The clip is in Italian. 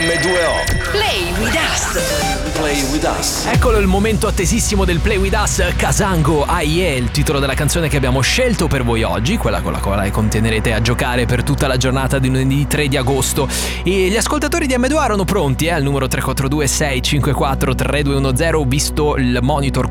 M2O. Play with us. Play with us. Eccolo il momento attesissimo del Play with us. Casango Aie, il titolo della canzone che abbiamo scelto per voi oggi, quella con la quale continuerete a giocare per tutta la giornata di lunedì 3 di agosto. E gli ascoltatori di M2O erano pronti al numero 342 654 3210. Visto il monitor